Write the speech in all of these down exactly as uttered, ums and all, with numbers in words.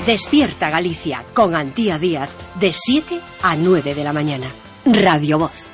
Despierta Galicia con Antía Díaz de siete a nueve de la mañana. Radio Voz.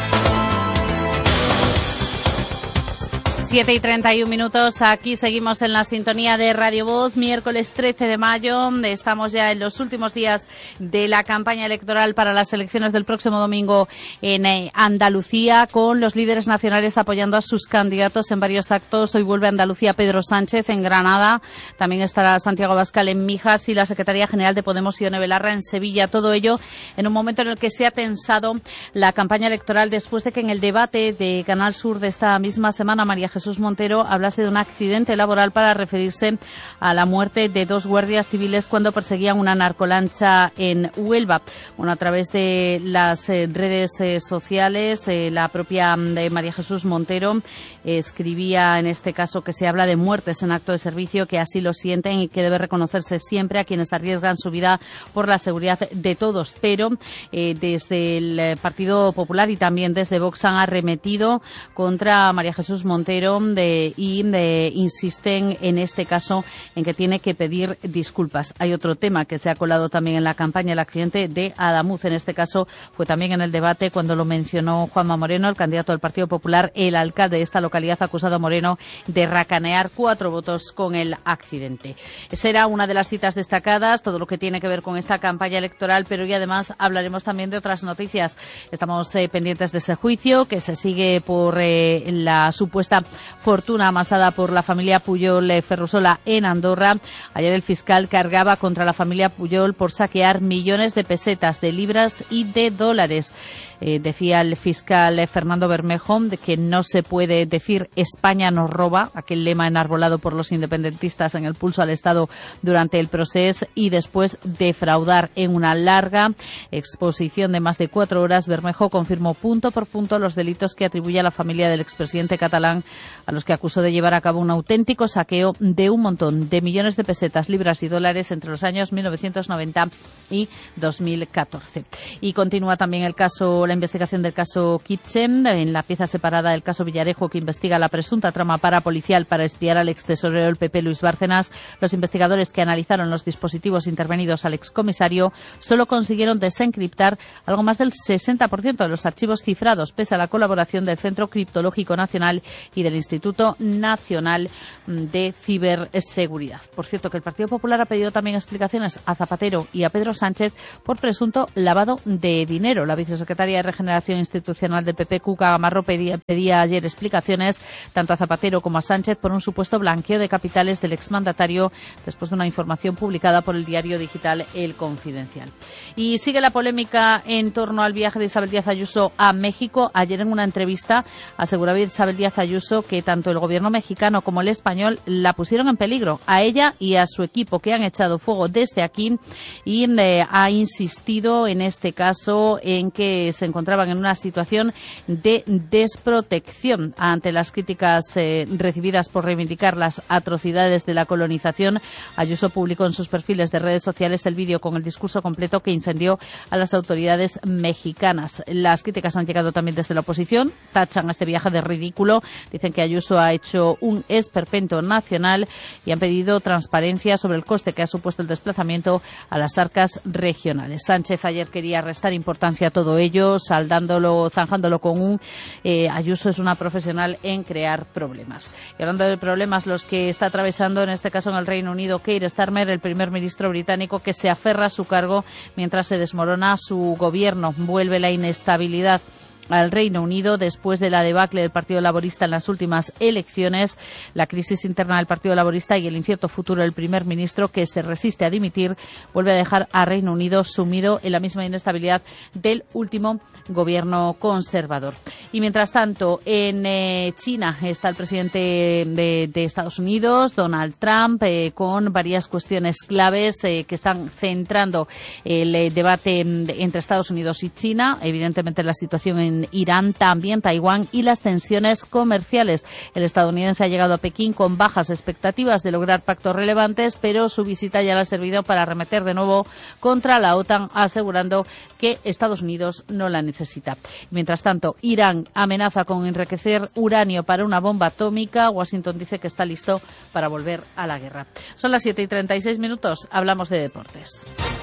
siete y treinta y un minutos, aquí seguimos en la sintonía de Radio Voz, miércoles trece de mayo, estamos ya en los últimos días de la campaña electoral para las elecciones del próximo domingo en eh, Andalucía, con los líderes nacionales apoyando a sus candidatos en varios actos. Hoy vuelve a Andalucía Pedro Sánchez en Granada, también estará Santiago Abascal en Mijas y la Secretaría General de Podemos, Ione Belarra, en Sevilla. Todo ello en un momento en el que se ha tensado la campaña electoral después de que en el debate de Canal Sur de esta misma semana María Jesús Montero hablase de un accidente laboral para referirse a la muerte de dos guardias civiles cuando perseguían una narcolancha en Huelva. Bueno, a través de las eh, redes eh, sociales, eh, la propia de María Jesús Montero eh, escribía en este caso que se habla de muertes en acto de servicio, que así lo sienten y que debe reconocerse siempre a quienes arriesgan su vida por la seguridad de todos. Pero eh, desde el Partido Popular y también desde Vox han arremetido contra María Jesús Montero de, y de, insisten en este caso en que tiene que pedir disculpas. Hay otro tema que se ha colado también en la campaña, el accidente de Adamuz. En este caso fue también en el debate cuando lo mencionó Juanma Moreno, el candidato del Partido Popular. El alcalde de esta localidad ha acusado a Moreno de racanear cuatro votos con el accidente. Será una de las citas destacadas, todo lo que tiene que ver con esta campaña electoral, pero y además hablaremos también de otras noticias. Estamos eh, pendientes de ese juicio que se sigue por eh, la supuesta fortuna amasada por la familia Pujol eh, Ferrusola en Andorra. Ayer el fiscal cargaba contra la familia Pujol por saquear millones de pesetas, de libras y de dólares. Eh, decía el fiscal eh, Fernando Bermejo de que no se puede decir España nos roba, aquel lema enarbolado por los independentistas en el pulso al Estado durante el proceso, y después defraudar. En una larga exposición de más de cuatro horas, Bermejo confirmó punto por punto los delitos que atribuye a la familia del expresidente catalán, a los que acusó de llevar a cabo un auténtico saqueo de un montón de millones de pesetas, libras y dólares entre los años mil novecientos noventa y dos mil catorce. Y continúa también el caso, la investigación del caso Kitchen, en la pieza separada del caso Villarejo, que investiga la presunta trama parapolicial para espiar al extesorero del P P, Luis Bárcenas. Los investigadores que analizaron los dispositivos intervenidos al excomisario solo consiguieron desencriptar algo más del sesenta por ciento de los archivos cifrados, pese a la colaboración del Centro Criptológico Nacional y del Instituto Nacional de Ciberseguridad. Por cierto, que el Partido Popular ha pedido también explicaciones a Zapatero y a Pedro Sánchez por presunto lavado de dinero. La vicesecretaria de Regeneración Institucional del P P, Cuca Gamarro, pedía, pedía ayer explicaciones tanto a Zapatero como a Sánchez por un supuesto blanqueo de capitales del exmandatario después de una información publicada por el diario digital El Confidencial. Y sigue la polémica en torno al viaje de Isabel Díaz Ayuso a México. Ayer, en una entrevista, aseguraba Isabel Díaz Ayuso que tanto el gobierno mexicano como el español la pusieron en peligro, a ella y a su equipo, que han echado fuego desde aquí, y eh, ha insistido en este caso en que se encontraban en una situación de desprotección ante las críticas eh, recibidas por reivindicar las atrocidades de la colonización. Ayuso publicó en sus perfiles de redes sociales el vídeo con el discurso completo que incendió a las autoridades mexicanas. Las críticas han llegado también desde la oposición, tachan a este viaje de ridículo, dicen que Ayuso ha hecho un esperpento nacional y han pedido transparencia sobre el coste que ha supuesto el desplazamiento a las arcas regionales. Sánchez ayer quería restar importancia a todo ello, saldándolo, zanjándolo con un eh, Ayuso es una profesional en crear problemas. Y hablando de problemas, los que está atravesando en este caso en el Reino Unido Keir Starmer, el primer ministro británico, que se aferra a su cargo mientras se desmorona su gobierno. Vuelve la inestabilidad al Reino Unido después de la debacle del Partido Laborista en las últimas elecciones, la crisis interna del Partido Laborista y el incierto futuro del primer ministro, que se resiste a dimitir, vuelve a dejar a Reino Unido sumido en la misma inestabilidad del último gobierno conservador. Y mientras tanto, en eh, China está el presidente de, de Estados Unidos, Donald Trump, eh, con varias cuestiones claves eh, que están centrando el eh, debate entre Estados Unidos y China. Evidentemente, la situación en en Irán, también Taiwán y las tensiones comerciales. El estadounidense ha llegado a Pekín con bajas expectativas de lograr pactos relevantes, pero su visita ya le ha servido para arremeter de nuevo contra la OTAN, asegurando que Estados Unidos no la necesita. Mientras tanto, Irán amenaza con enriquecer uranio para una bomba atómica. Washington dice que está listo para volver a la guerra. Son las siete y treinta y seis minutos. Hablamos de deportes.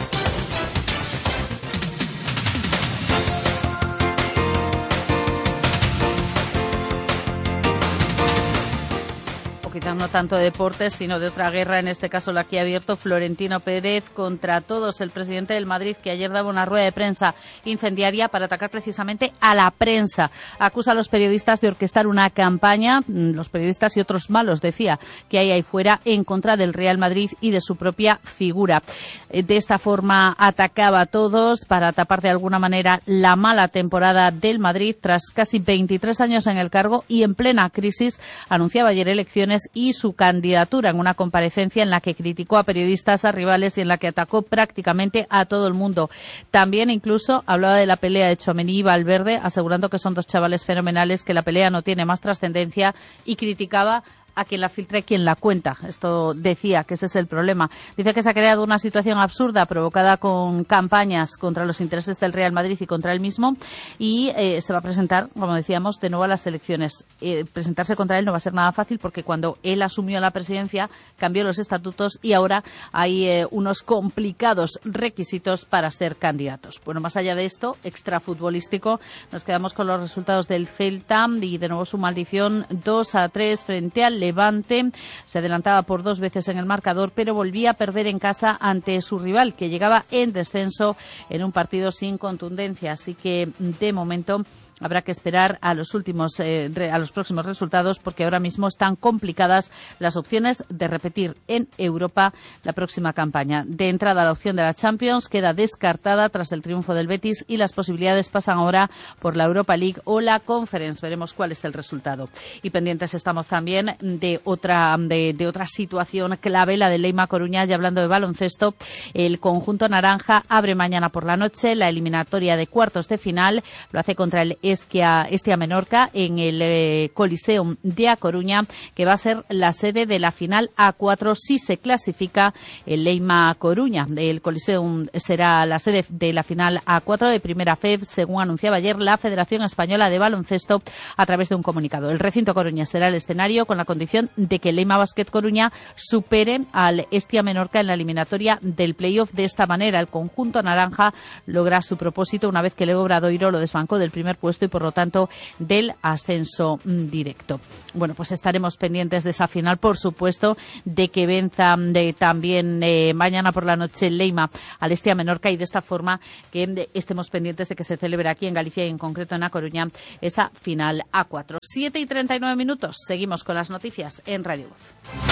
Quizás no tanto de deportes, sino de otra guerra, en este caso la que ha abierto Florentino Pérez contra todos, el presidente del Madrid, que ayer daba una rueda de prensa incendiaria para atacar precisamente a la prensa. Acusa a los periodistas de orquestar una campaña, los periodistas y otros malos, decía, que hay ahí fuera, en contra del Real Madrid y de su propia figura. De esta forma atacaba a todos para tapar de alguna manera la mala temporada del Madrid tras casi veintitrés años en el cargo y en plena crisis. Anunciaba ayer elecciones y su candidatura en una comparecencia en la que criticó a periodistas, a rivales y en la que atacó prácticamente a todo el mundo. También incluso hablaba de la pelea de Tchouaméni y Valverde, asegurando que son dos chavales fenomenales, que la pelea no tiene más trascendencia, y criticaba a quien la filtra y quien la cuenta. Esto decía que ese es el problema. Dice que se ha creado una situación absurda provocada con campañas contra los intereses del Real Madrid y contra él mismo, y eh, se va a presentar, como decíamos, de nuevo a las elecciones. Eh, presentarse contra él no va a ser nada fácil, porque cuando él asumió la presidencia cambió los estatutos y ahora hay eh, unos complicados requisitos para ser candidatos. Bueno, más allá de esto, extrafutbolístico, nos quedamos con los resultados del Celta y de nuevo su maldición, dos a tres frente al Levante. Se adelantaba por dos veces en el marcador, pero volvía a perder en casa ante su rival, que llegaba en descenso en un partido sin contundencia. Así que, de momento, habrá que esperar a los últimos, eh, a los próximos resultados, porque ahora mismo están complicadas las opciones de repetir en Europa la próxima campaña. De entrada, la opción de la Champions queda descartada tras el triunfo del Betis y las posibilidades pasan ahora por la Europa League o la Conference. Veremos cuál es el resultado. Y pendientes estamos también de otra, de, de otra situación clave, la de Leima Coruña. Y hablando de baloncesto, el conjunto naranja abre mañana por la noche la eliminatoria de cuartos de final. Lo hace contra el Estia, Estia Menorca en el eh, Coliseum de A Coruña, que va a ser la sede de la final A cuatro si se clasifica el Leima Coruña. El Coliseum será la sede de la final A cuatro de Primera F E B, según anunciaba ayer la Federación Española de Baloncesto a través de un comunicado. El recinto Coruña será el escenario, con la condición de que el Leima Basket Coruña supere al Estia Menorca en la eliminatoria del playoff. De esta manera, el conjunto naranja logra su propósito una vez que Leo Obradoiro lo desbancó del primer puesto y por lo tanto del ascenso directo. Bueno, pues estaremos pendientes de esa final, por supuesto, de que venza de, también eh, mañana por la noche Leima al Estia Menorca, y de esta forma que de, estemos pendientes de que se celebre aquí en Galicia y en concreto en A Coruña esa final A cuatro. siete y treinta y nueve minutos. Seguimos con las noticias en Radio Voz.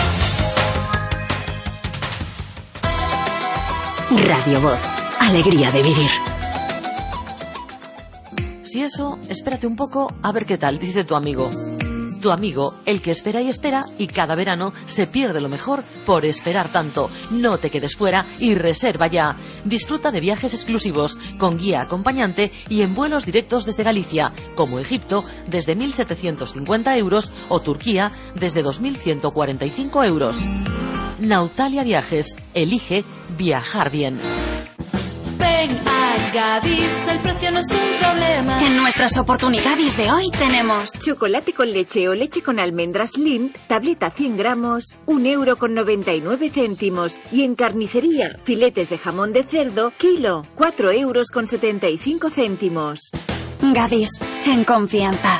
Radio Voz. Alegría de vivir. Si eso, espérate un poco a ver qué tal, dice tu amigo. Tu amigo, el que espera y espera, y cada verano se pierde lo mejor por esperar tanto. No te quedes fuera y reserva ya. Disfruta de viajes exclusivos, con guía acompañante y en vuelos directos desde Galicia, como Egipto, desde mil setecientos cincuenta euros, o Turquía, desde dos mil ciento cuarenta y cinco euros. Nautalia Viajes. Elige viajar bien. Ven a Gadis, el precio no es un problema. En nuestras oportunidades de hoy tenemos chocolate con leche o leche con almendras Lindt, tableta cien gramos, un euro con noventa y nueve céntimos. Y en carnicería, filetes de jamón de cerdo, kilo, cuatro euros con setenta y cinco céntimos. Gadis, en confianza.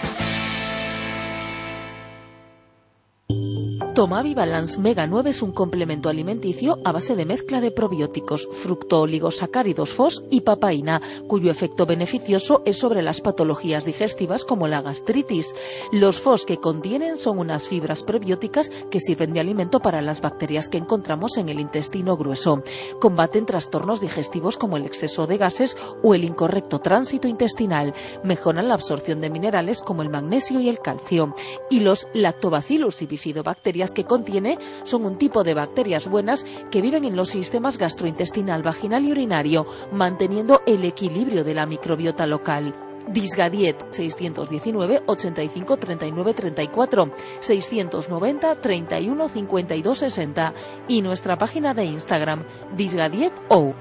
Tomavi Balance Mega nueve es un complemento alimenticio a base de mezcla de probióticos, fructooligosacáridos F O S y papaína, cuyo efecto beneficioso es sobre las patologías digestivas como la gastritis. Los F O S que contienen son unas fibras prebióticas que sirven de alimento para las bacterias que encontramos en el intestino grueso. Combaten trastornos digestivos como el exceso de gases o el incorrecto tránsito intestinal. Mejoran la absorción de minerales como el magnesio y el calcio. Y los Lactobacillus y bifidobacterias que contiene son un tipo de bacterias buenas que viven en los sistemas gastrointestinal, vaginal y urinario, manteniendo el equilibrio de la microbiota local. Disgadiet seiscientos diecinueve ochenta y cinco treinta y nueve treinta y cuatro, seiscientos noventa treinta y uno cincuenta y dos sesenta y nuestra página de Instagram disgadietou.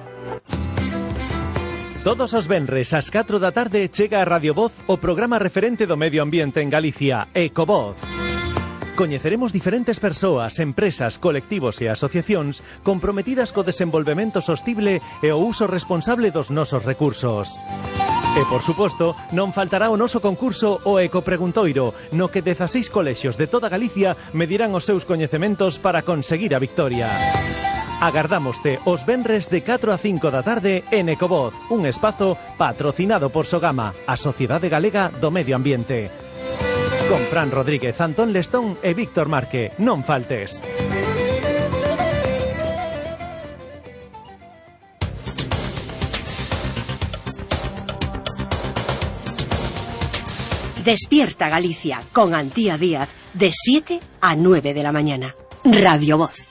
Todos os venres ás catro da tarde chega a Radio Voz o programa referente do medio ambiente en Galicia, Ecovoz. Coñeceremos diferentes persoas, empresas, colectivos e asociacións comprometidas co desenvolvemento sostible e o uso responsable dos nosos recursos. E, por suposto, non faltará o noso concurso o Ecopreguntoiro, no que dezaseis colexios de toda Galicia medirán os seus coñecementos para conseguir a victoria. Agardámoste os venres de catro a cinco da tarde en Ecovoz, un espazo patrocinado por Sogama, a Sociedade Galega do Medio Ambiente. Con Fran Rodríguez, Antón Lestón e Víctor Marque. Non faltes. Despierta Galicia con Antía Díaz de siete a nueve de la mañana. Radio Voz.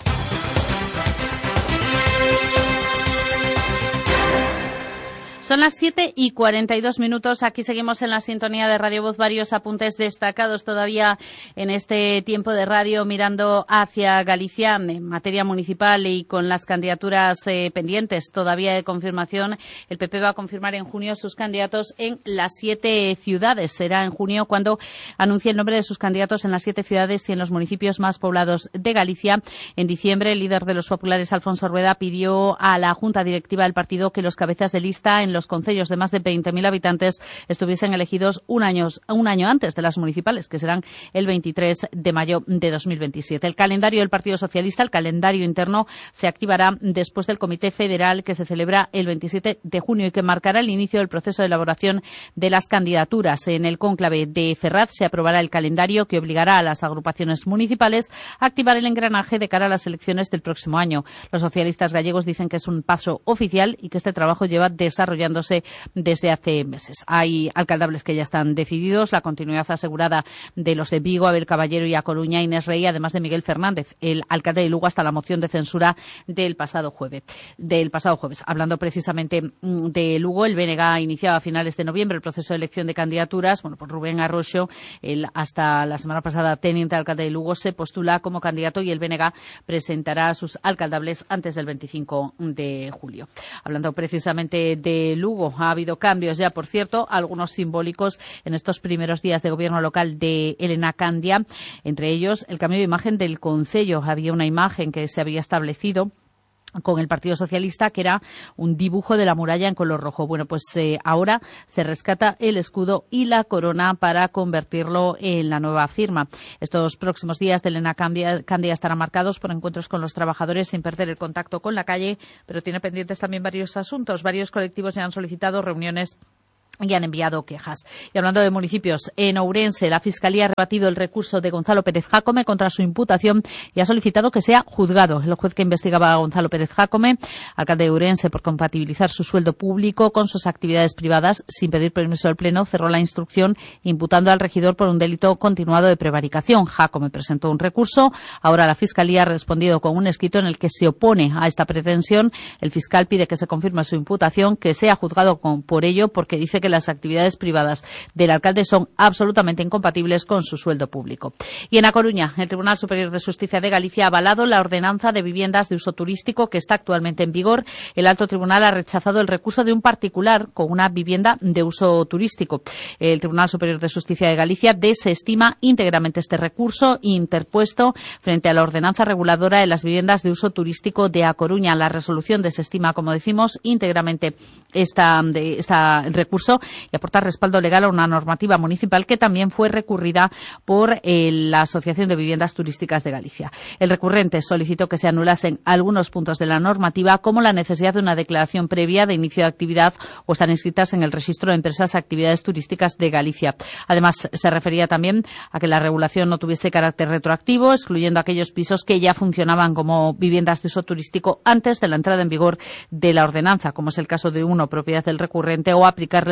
Son las siete y cuarenta y dos minutos. Aquí seguimos en la sintonía de Radio Voz. Varios apuntes destacados todavía en este tiempo de radio mirando hacia Galicia en materia municipal y con las candidaturas eh, pendientes todavía de confirmación. El P P va a confirmar en junio sus candidatos en las siete ciudades. Será en junio cuando anuncie el nombre de sus candidatos en las siete ciudades y en los municipios más poblados de Galicia. En diciembre, el líder de los populares, Alfonso Rueda, pidió a la Junta Directiva del partido que los cabezas de lista en los concellos de más de veinte mil habitantes estuviesen elegidos un año, un año antes de las municipales, que serán el veintitrés de mayo de dos mil veintisiete. El calendario del Partido Socialista, el calendario interno, se activará después del Comité Federal que se celebra el veintisiete de junio y que marcará el inicio del proceso de elaboración de las candidaturas. En el cónclave de Ferraz se aprobará el calendario que obligará a las agrupaciones municipales a activar el engranaje de cara a las elecciones del próximo año. Los socialistas gallegos dicen que es un paso oficial y que este trabajo lleva desarrollándose desde hace meses. Hay alcaldables que ya están decididos, la continuidad asegurada de los de Vigo, Abel Caballero y A Coruña, Inés Rey, además de Miguel Fernández, el alcalde de Lugo, hasta la moción de censura del pasado jueves. Del pasado jueves. Hablando precisamente de Lugo, el B N G iniciaba a finales de noviembre el proceso de elección de candidaturas. Bueno, por Rubén Arroxo, el hasta la semana pasada teniente alcalde de Lugo, se postula como candidato y el B N G presentará a sus alcaldables antes del veinticinco de julio. Hablando precisamente de Lugo, ha habido cambios ya, por cierto, algunos simbólicos en estos primeros días de gobierno local de Elena Candia, entre ellos el cambio de imagen del concello. Había una imagen que se había establecido con el Partido Socialista, que era un dibujo de la muralla en color rojo. Bueno, pues eh, ahora se rescata el escudo y la corona para convertirlo en la nueva firma. Estos próximos días de Elena Candia, Candia estarán marcados por encuentros con los trabajadores sin perder el contacto con la calle, pero tiene pendientes también varios asuntos. Varios colectivos ya han solicitado reuniones y han enviado quejas. Y hablando de municipios, en Ourense la Fiscalía ha rebatido el recurso de Gonzalo Pérez Jácome contra su imputación y ha solicitado que sea juzgado. El juez que investigaba a Gonzalo Pérez Jácome, alcalde de Ourense, por compatibilizar su sueldo público con sus actividades privadas sin pedir permiso del Pleno, cerró la instrucción imputando al regidor por un delito continuado de prevaricación. Jácome presentó un recurso. Ahora la Fiscalía ha respondido con un escrito en el que se opone a esta pretensión. El fiscal pide que se confirme su imputación, que sea juzgado con, por ello, porque dice que las actividades privadas del alcalde son absolutamente incompatibles con su sueldo público. Y en A Coruña, el Tribunal Superior de Justicia de Galicia ha avalado la ordenanza de viviendas de uso turístico que está actualmente en vigor. El alto tribunal ha rechazado el recurso de un particular con una vivienda de uso turístico. El Tribunal Superior de Justicia de Galicia desestima íntegramente este recurso interpuesto frente a la ordenanza reguladora de las viviendas de uso turístico de A Coruña. La resolución desestima, como decimos, íntegramente esta, de, esta recurso y aportar respaldo legal a una normativa municipal que también fue recurrida por eh, la Asociación de Viviendas Turísticas de Galicia. El recurrente solicitó que se anulasen algunos puntos de la normativa, como la necesidad de una declaración previa de inicio de actividad o estar inscritas en el registro de empresas y actividades turísticas de Galicia. Además, se refería también a que la regulación no tuviese carácter retroactivo, excluyendo aquellos pisos que ya funcionaban como viviendas de uso turístico antes de la entrada en vigor de la ordenanza, como es el caso de uno propiedad del recurrente, o aplicarles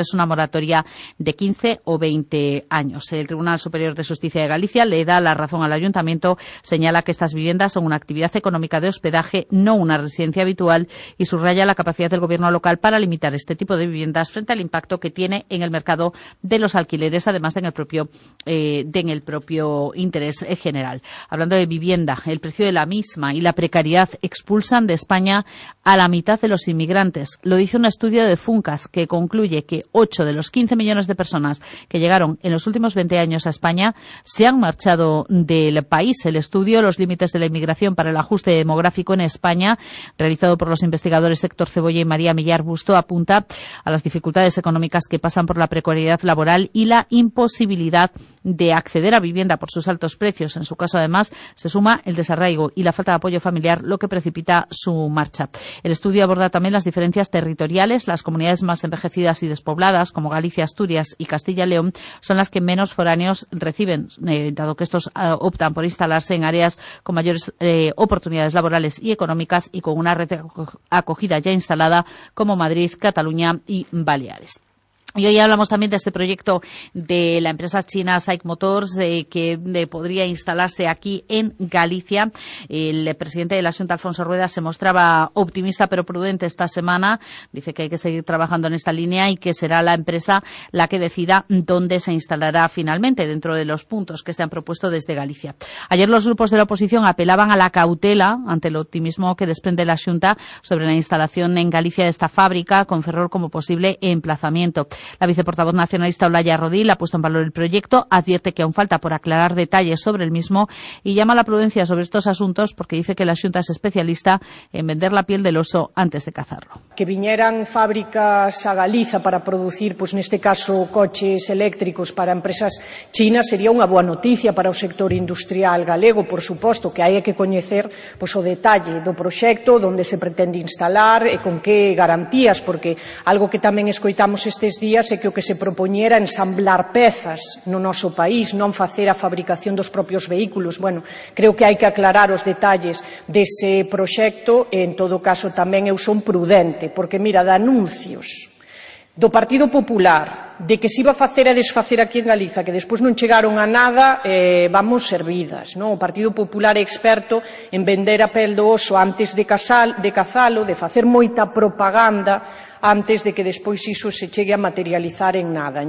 es una moratoria de quince o veinte años. El Tribunal Superior de Justicia de Galicia le da la razón al Ayuntamiento, señala que estas viviendas son una actividad económica de hospedaje, no una residencia habitual, y subraya la capacidad del Gobierno local para limitar este tipo de viviendas frente al impacto que tiene en el mercado de los alquileres, además de en el propio, eh, de en el propio interés general. Hablando de vivienda, el precio de la misma y la precariedad expulsan de España a la mitad de los inmigrantes. Lo dice un estudio de Funcas que concluye que ocho de los quince millones de personas que llegaron en los últimos veinte años a España se han marchado del país. El estudio Los límites de la inmigración para el ajuste demográfico en España, realizado por los investigadores Héctor Cebolla y María Millar Busto, apunta a las dificultades económicas que pasan por la precariedad laboral y la imposibilidad de acceder a vivienda por sus altos precios. En su caso, además, se suma el desarraigo y la falta de apoyo familiar, lo que precipita su marcha. El estudio aborda también las diferencias territoriales. Las comunidades más envejecidas y despobladas, como Galicia, Asturias y Castilla y León, son las que menos foráneos reciben, eh, dado que estos eh, optan por instalarse en áreas con mayores eh, oportunidades laborales y económicas y con una red de acogida ya instalada, como Madrid, Cataluña y Baleares. Y hoy hablamos también de este proyecto de la empresa china SAIC Motors, eh, que de, podría instalarse aquí en Galicia. El presidente de la Xunta, Alfonso Rueda, se mostraba optimista pero prudente esta semana. Dice que hay que seguir trabajando en esta línea y que será la empresa la que decida dónde se instalará finalmente, dentro de los puntos que se han propuesto desde Galicia. Ayer los grupos de la oposición apelaban a la cautela ante el optimismo que desprende la Xunta sobre la instalación en Galicia de esta fábrica, con Ferrol como posible emplazamiento. La viceportavoz nacionalista Olaya Rodil ha puesto en valor el proyecto, advierte que aún falta por aclarar detalles sobre el mismo y llama a la prudencia sobre estos asuntos porque dice que la Xunta es especialista en vender la piel del oso antes de cazarlo. Que viñeran fábricas a Galiza para producir, pues neste caso, coches eléctricos para empresas chinas sería unha boa noticia para o sector industrial galego, por suposto, que hai que coñecer pues, o detalle do proxecto, onde se pretende instalar e con que garantías, porque algo que tamén escoitamos estes días é que o que se propoñera ensamblar pezas no noso país, non facer a fabricación dos propios vehículos. Bueno, creo que hai que aclarar os detalles dese proxecto e, en todo caso, tamén eu son prudente, porque, mira, de anuncios do Partido Popular de que se iba a facer e desfacer aquí en Galiza, que despois non chegaron a nada, eh, vamos servidas, non? O Partido Popular é experto en vender a pel do oso antes de, casal, de cazalo, de facer moita propaganda antes de que despois iso se chegue a materializar en nada.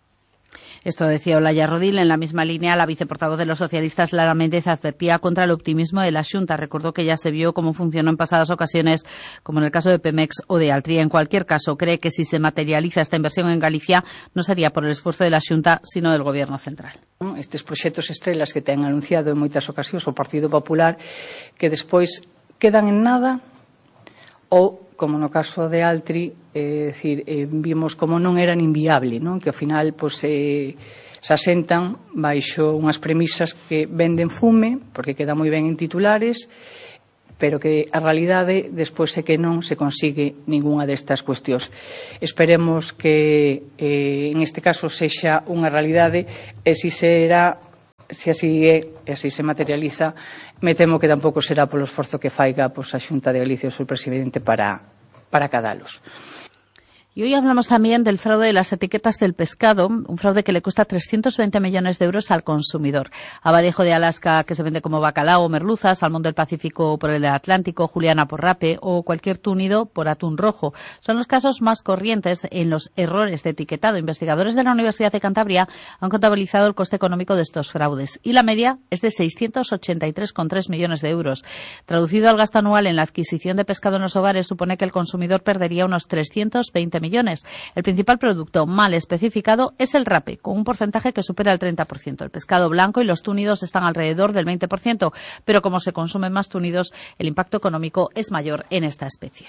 Esto decía Olaya Rodil. En la misma línea, la viceportavoz de los socialistas, Lara Méndez, advertía contra el optimismo de la Xunta. Recordó que ya se vio cómo funcionó en pasadas ocasiones, como en el caso de Pemex o de Altria. En cualquier caso, cree que si se materializa esta inversión en Galicia, no sería por el esfuerzo de la Xunta, sino del Gobierno central. Estes proxectos estrelas que ten anunciado en moitas ocasións o Partido Popular, que despois quedan en nada, ou, como no caso de Altri, é dicir, eh, vimos como non eran inviable, non? Que ao final pues, eh, se asentan baixo unhas premisas que venden fume, porque queda moi ben en titulares, pero que a realidade despois é que non se consigue ningunha destas cuestións. Esperemos que eh, en este caso sexa unha realidade e se será, se así é e así se materializa, me temo que tampouco será polo esforzo que faiga pois, a Xunta de Galicia e o seu presidente para, para cadalos. Y hoy hablamos también del fraude de las etiquetas del pescado, un fraude que le cuesta trescientos veinte millones de euros al consumidor. Abadejo de Alaska, que se vende como bacalao o merluza, salmón del Pacífico por el Atlántico, juliana por rape o cualquier túnido por atún rojo. Son los casos más corrientes en los errores de etiquetado. Investigadores de la Universidad de Cantabria han contabilizado el coste económico de estos fraudes y la media es de seiscientos ochenta y tres coma tres millones de euros. Traducido al gasto anual en la adquisición de pescado en los hogares, supone que el consumidor perdería unos trescientos veinte millones. El principal producto mal especificado es el rape, con un porcentaje que supera el treinta por ciento. El pescado blanco y los túnidos están alrededor del veinte por ciento, pero como se consumen más túnidos, el impacto económico es mayor en esta especie.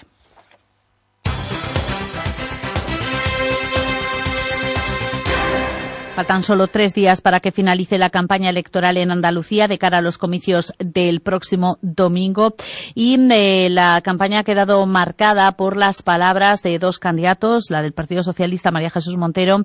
Faltan solo tres días para que finalice la campaña electoral en Andalucía de cara a los comicios del próximo domingo y eh, la campaña ha quedado marcada por las palabras de dos candidatos, la del Partido Socialista, María Jesús Montero,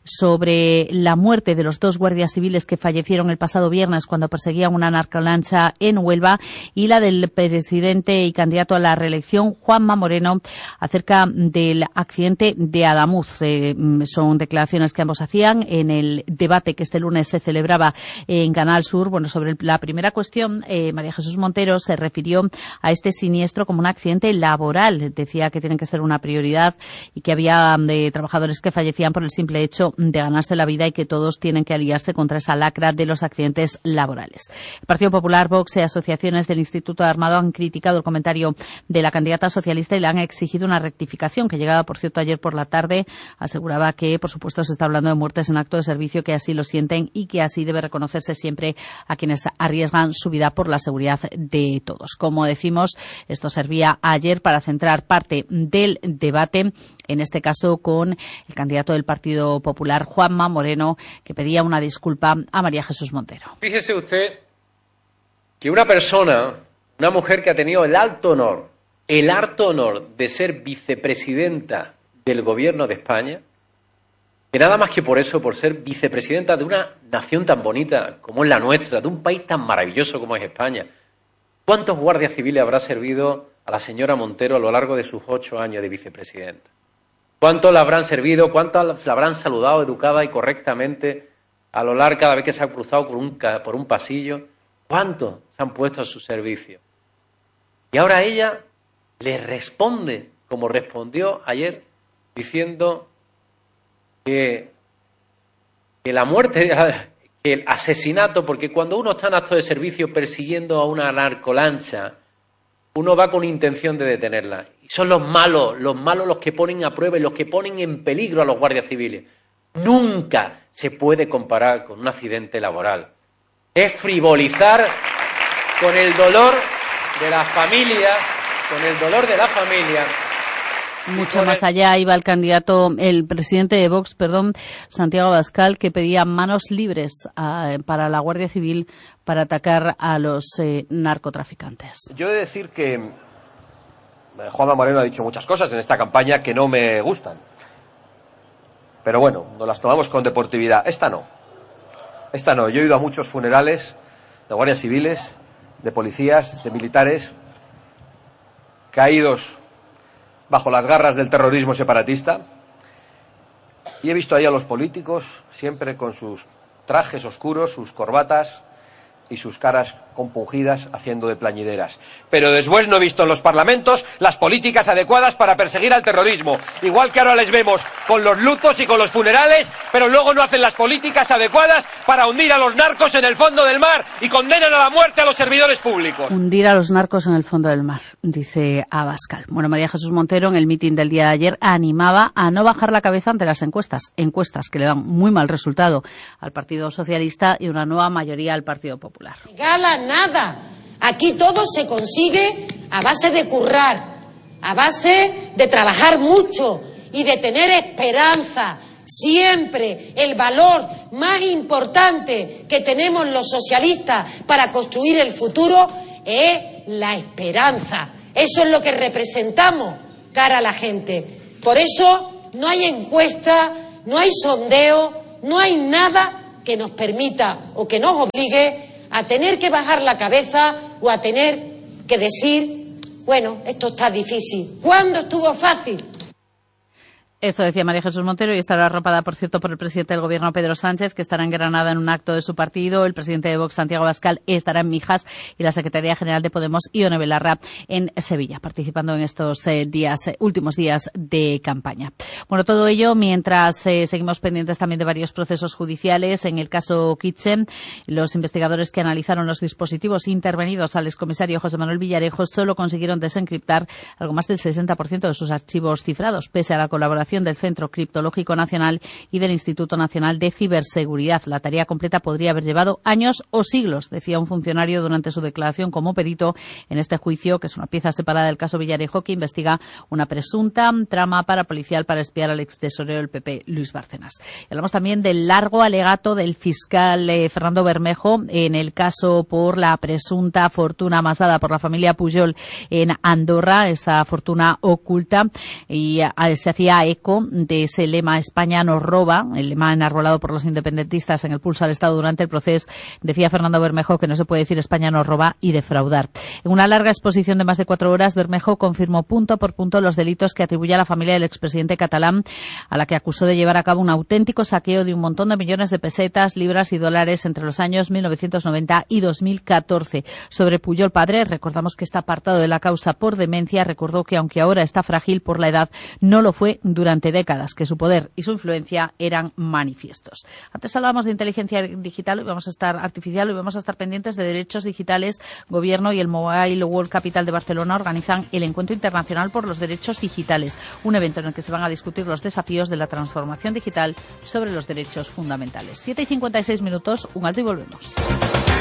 sobre la muerte de los dos guardias civiles que fallecieron el pasado viernes cuando perseguían una narcolancha en Huelva, y la del presidente y candidato a la reelección, Juanma Moreno, acerca del accidente de Adamuz. Eh, son declaraciones que ambos hacían en el debate que este lunes se celebraba en Canal Sur. Bueno, sobre la primera cuestión, eh, María Jesús Montero se refirió a este siniestro como un accidente laboral. Decía que tienen que ser una prioridad y que había eh, trabajadores que fallecían por el simple hecho de ganarse la vida y que todos tienen que aliarse contra esa lacra de los accidentes laborales. El Partido Popular, Vox y asociaciones del Instituto Armado han criticado el comentario de la candidata socialista y le han exigido una rectificación que llegaba, por cierto, ayer por la tarde. Aseguraba que, por supuesto, se está hablando de muertes en acto de servicio, que así lo sienten y que así debe reconocerse siempre a quienes arriesgan su vida por la seguridad de todos. Como decimos, esto servía ayer para centrar parte del debate, en este caso con el candidato del Partido Popular, Juanma Moreno, que pedía una disculpa a María Jesús Montero. Fíjese usted que una persona, una mujer que ha tenido el alto honor, el alto honor de ser vicepresidenta del Gobierno de España, que nada más que por eso, por ser vicepresidenta de una nación tan bonita como es la nuestra, de un país tan maravilloso como es España, ¿cuántos guardias civiles habrá servido a la señora Montero a lo largo de sus ocho años de vicepresidenta? ¿Cuántos la habrán servido? ¿Cuántos la habrán saludado educada y correctamente a lo largo cada vez que se ha cruzado por un, por un pasillo? ¿Cuántos se han puesto a su servicio? Y ahora ella le responde, como respondió ayer, diciendo que, que la muerte, que el asesinato, porque cuando uno está en acto de servicio persiguiendo a una narcolancha, uno va con intención de detenerla. Y son los malos, los malos los que ponen a prueba y los que ponen en peligro a los guardias civiles. Nunca se puede comparar con un accidente laboral. Es frivolizar con el dolor de la familia, con el dolor de la familia. Mucho más allá iba el candidato, el presidente de Vox, perdón, Santiago Abascal, que pedía manos libres a, para la Guardia Civil para atacar a los eh, narcotraficantes. Yo he de decir que Juanma Moreno ha dicho muchas cosas en esta campaña que no me gustan. Pero bueno, nos las tomamos con deportividad. Esta no. Esta no. Yo he ido a muchos funerales de guardias civiles, de policías, de militares, caídos bajo las garras del terrorismo separatista, y he visto ahí a los políticos siempre con sus trajes oscuros, sus corbatas y sus caras compungidas haciendo de plañideras. Pero después no he visto en los parlamentos las políticas adecuadas para perseguir al terrorismo. Igual que ahora les vemos con los lutos y con los funerales, pero luego no hacen las políticas adecuadas para hundir a los narcos en el fondo del mar y condenan a la muerte a los servidores públicos. Hundir a los narcos en el fondo del mar, dice Abascal. Bueno, María Jesús Montero en el mitin del día de ayer animaba a no bajar la cabeza ante las encuestas, encuestas que le dan muy mal resultado al Partido Socialista y una nueva mayoría al Partido Popular. Regala nada. Aquí todo se consigue a base de currar, a base de trabajar mucho y de tener esperanza. Siempre el valor más importante que tenemos los socialistas para construir el futuro es la esperanza. Eso es lo que representamos cara a la gente. Por eso no hay encuesta, no hay sondeo, no hay nada que nos permita o que nos obligue a tener que bajar la cabeza o a tener que decir, bueno, esto está difícil. ¿Cuándo estuvo fácil? Esto decía María Jesús Montero y estará arropada, por cierto, por el presidente del Gobierno, Pedro Sánchez, que estará en Granada en un acto de su partido. El presidente de Vox, Santiago Abascal, estará en Mijas y la secretaria general de Podemos, Ione Belarra, en Sevilla, participando en estos eh, días, eh, últimos días de campaña. Bueno, todo ello mientras eh, seguimos pendientes también de varios procesos judiciales. En el caso Kitchen, los investigadores que analizaron los dispositivos intervenidos al excomisario José Manuel Villarejo solo consiguieron desencriptar algo más del sesenta por ciento de sus archivos cifrados, pese a la colaboración colaboración del Centro Criptológico Nacional y del Instituto Nacional de Ciberseguridad. La tarea completa podría haber llevado años o siglos, decía un funcionario durante su declaración como perito en este juicio, que es una pieza separada del caso Villarejo, que investiga una presunta trama parapolicial para espiar al extesorero del P P, Luis Bárcenas. Y hablamos también del largo alegato del fiscal eh, Fernando Bermejo en el caso por la presunta fortuna amasada por la familia Pujol en Andorra, esa fortuna oculta, y a, se hacía eco de ese lema España nos roba, el lema enarbolado por los independentistas en el pulso al Estado durante el proceso. Decía Fernando Bermejo que no se puede decir España nos roba y defraudar. En una larga exposición de más de cuatro horas, Bermejo confirmó punto por punto los delitos que atribuye a la familia del expresidente catalán, a la que acusó de llevar a cabo un auténtico saqueo de un montón de millones de pesetas, libras y dólares entre los años mil novecientos noventa y dos mil catorce. Sobre Pujol padre, recordamos que está apartado de la causa por demencia. Recordó que aunque ahora está frágil por la edad, no lo fue durante décadas, que su poder y su influencia eran manifiestos. Antes hablábamos de inteligencia digital, hoy vamos a estar artificial, hoy vamos a estar pendientes de derechos digitales. Gobierno y el Mobile World Capital de Barcelona organizan el Encuentro Internacional por los Derechos Digitales, un evento en el que se van a discutir los desafíos de la transformación digital sobre los derechos fundamentales. siete y cincuenta y seis minutos, un alto y volvemos.